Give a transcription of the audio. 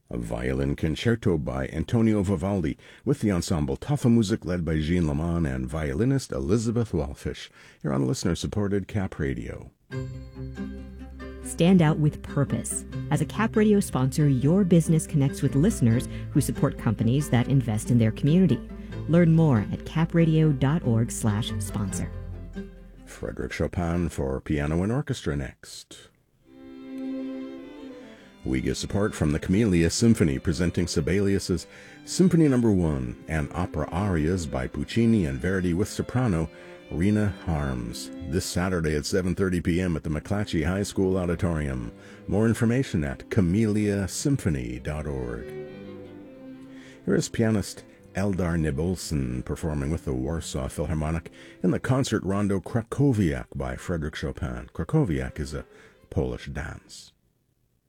A violin concerto by Antonio Vivaldi with the ensemble Tafelmusik led by Jean Lamont and violinist Elizabeth Walfish. You're on listener-supported Cap Radio. Stand out with purpose. As a Cap Radio sponsor, your business connects with listeners who support companies that invest in their community. Learn more at capradio.org/sponsor. Frédéric Chopin for piano and orchestra next. We get support from the Camellia Symphony, presenting Sibelius's Symphony No. 1 and opera arias by Puccini and Verdi with soprano Rena Harms, this Saturday at 7:30 p.m. at the McClatchy High School Auditorium. More information at camelliasymphony.org. Here is pianist Eldar Nibelson performing with the Warsaw Philharmonic in the concert rondo Krakowiak by Frédéric Chopin. Krakowiak is a Polish dance.